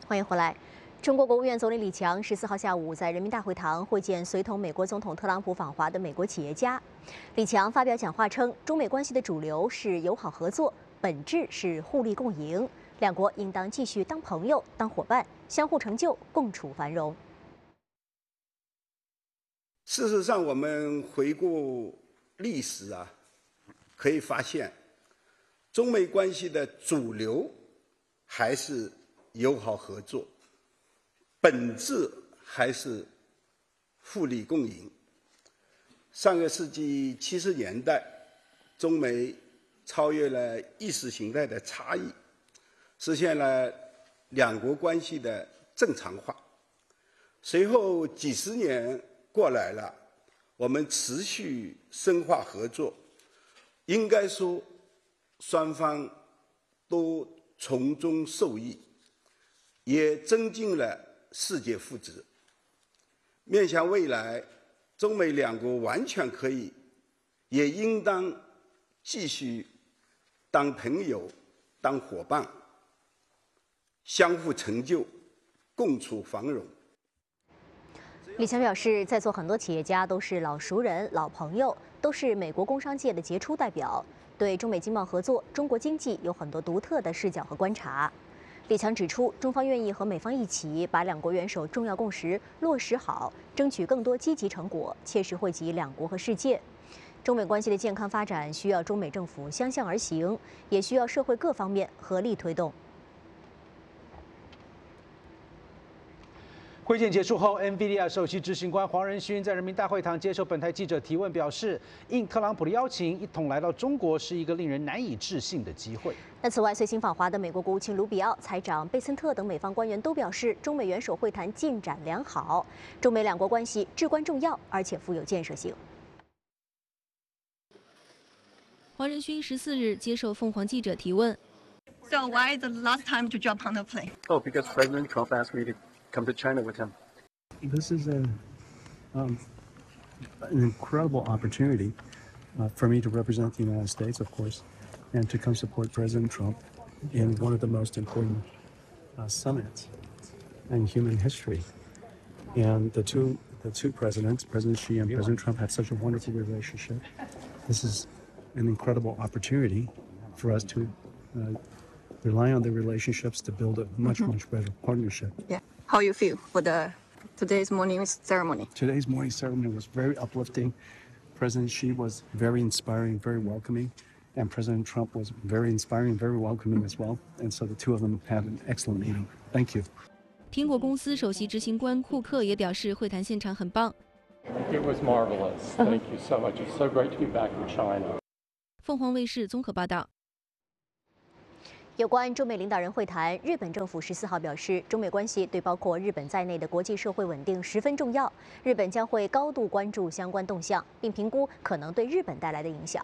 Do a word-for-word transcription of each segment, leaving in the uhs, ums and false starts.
欢迎回来。中国国务院总理李强十四号下午在人民大会堂会见随同美国总统特朗普访华的美国企业家。李强发表讲话称，中美关系的主流是友好合作，本质是互利共赢，两国应当继续当朋友、当伙伴，相互成就，共处繁荣。 事实上，我们回顾历史啊，可以发现，中美关系的主流还是友好合作，本质还是互利共赢。上个世纪七十年代，中美超越了意识形态的差异，实现了两国关系的正常化。随后几十年过来了，我们持续深化合作，应该说双方都从中受益，也增进了世界福祉。面向未来，中美两国完全可以，也应当继续当朋友、当伙伴，相互成就，共处繁荣。 李强表示，在座很多企业家都是老熟人、老朋友，都是美国工商界的杰出代表，对中美经贸合作、中国经济有很多独特的视角和观察。李强指出，中方愿意和美方一起把两国元首重要共识落实好，争取更多积极成果，切实惠及两国和世界。中美关系的健康发展需要中美政府相向而行，也需要社会各方面合力推动。 会见结束后 ，NVIDIA 首席执行官黄仁勋在人民大会堂接受本台记者提问，表示，应特朗普的邀请，一同来到中国是一个令人难以置信的机会。 那此外，随行访华的美国国务卿卢比奥、财长贝森特等美方官员都表示，中美元首会谈进展良好，中美两国关系至关重要，而且富有建设性。 黄仁勋十四日接受凤凰记者提问。 So why the last time to jump on the plane? Oh, because President Trump asked me to come to China with him. This is a, um, an incredible opportunity uh, for me to represent the United States, of course, and to come support President Trump in one of the most important uh, summits in human history. And the two, the two presidents, President Xi and President Trump, have such a wonderful relationship. This is an incredible opportunity for us to uh, rely on the relationships to build a much, mm-hmm. much better partnership. Yeah. How you feel for the today's morning ceremony? Today's morning ceremony was very uplifting. President Xi was very inspiring, very welcoming, and President Trump was very inspiring, very welcoming as well. And so the two of them had an excellent meeting. Thank you. 苹果公司首席执行官库克也表示，会谈现场很棒。 It was marvelous. Thank you so much. It's so great to be back in China. 凤凰卫视综合报道。 有关中美领导人会谈，日本政府十四号表示，中美关系对包括日本在内的国际社会稳定十分重要，日本将会高度关注相关动向，并评估可能对日本带来的影响。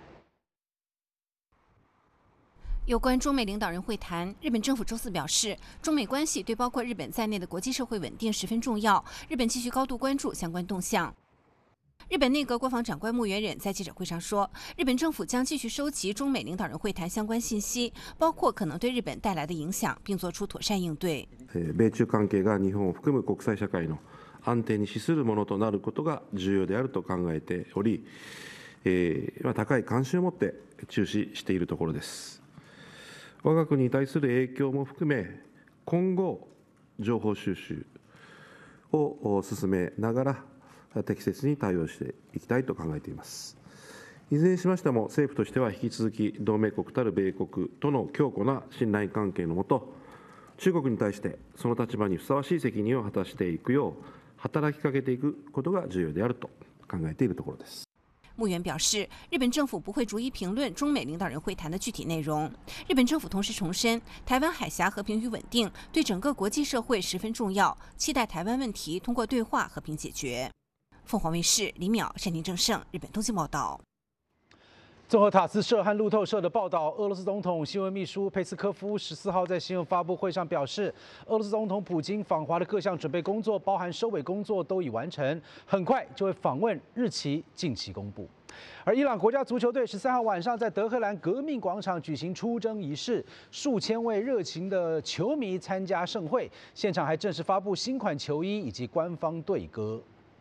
有关中美领导人会谈，日本政府周四表示，中美关系对包括日本在内的国际社会稳定十分重要，日本继续高度关注相关动向。日本内阁国防长官木原忍在记者会上说，日本政府将继续收集中美领导人会谈相关信息，包括可能对日本带来的影响，并做出妥善应对。 米中関係が日本を含む国際社会の安定に資するものとなることが重要であると考えており、高い関心を持って注視しているところです。我が国に対する影響も含め、今後情報収集を進めながら適切に対応していきたいと考えています。いずれにしましても政府としては引き続き同盟国たる米国との強固な信頼関係のもと、中国に対してその立場にふさわしい責任を果たしていくよう働きかけていくことが重要であると考えているところです。 木原表示，日本政府不会逐一评论中美领导人会谈的具体内容。日本政府同时重申，台湾海峡和平与稳定对整个国际社会十分重要，期待台湾问题通过对话和平解决。凤凰卫视李淼、单宁正盛，日本东京报道。 综合塔斯社和路透社的报道，俄罗斯总统新闻秘书佩斯科夫十四号在新闻发布会上表示，俄罗斯总统普京访华的各项准备工作，包含收尾工作都已完成，很快就会访问，日期近期公布。而伊朗国家足球队十三号晚上在德黑兰革命广场举行出征仪式，数千位热情的球迷参加盛会，现场还正式发布新款球衣以及官方队歌。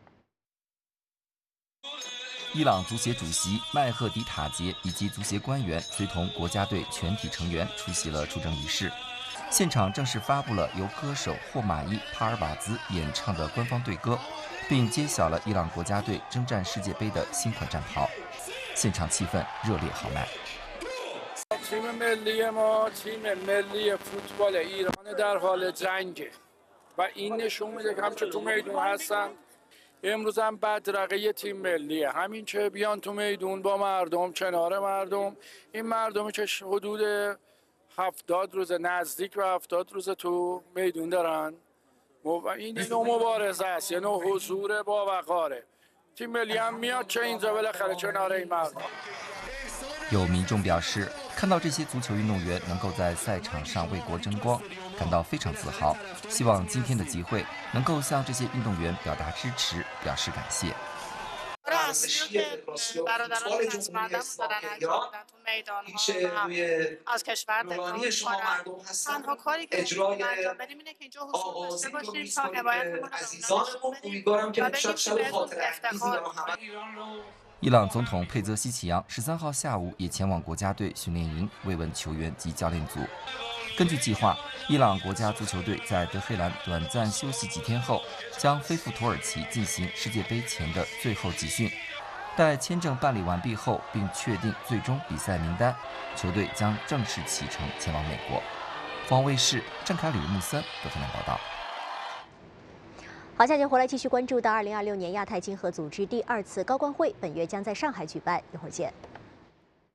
伊朗足协主席麦赫迪塔杰以及足协官员随同国家队全体成员出席了出征仪式，现场正式发布了由歌手霍马伊·帕尔瓦兹演唱的官方队歌，并揭晓了伊朗国家队征战世界杯的新款战袍，现场气氛热烈豪迈。 تیم ملی ما تیم ملی فوتبال ایران در حال جنگه و این نشون میده که همچون تو میدون هستن امروز هم بدرقه تیم ملیه همین که بیان تو میدون با مردم کنار مردم این مردمی که حدود هفتاد روز نزدیک به هفتاد روز تو میدون دارن این نوع مبارزه است یه نوع حضور با وقاره تیم ملی هم میاد چه اینجا بالاخره کنار این مردم。 有民众表示，看到这些足球运动员能够在赛场上为国争光，感到非常自豪。希望今天的集会能够向这些运动员表达支持，表示感谢。 از کشور دفاع می‌کنن. تنها کاری که می‌تونیم انجام بدیم اینه که اینجا حضور داشته باشیم تا حمایتمون رو به افتخار کنیم. 伊朗总统佩泽西奇扬十三号下午也前往国家队训练营慰问球员及教练组。根据计划，伊朗国家足球队在德黑兰短暂休息几天后，将飞赴土耳其进行世界杯前的最后集训。待签证办理完毕后，并确定最终比赛名单，球队将正式启程前往美国。凤凰卫视郑凯吕、穆森德黑兰报道。 好，下节回来继续关注到二零二六年亚太经合组织第二次高官会，本月将在上海举办，一会儿见。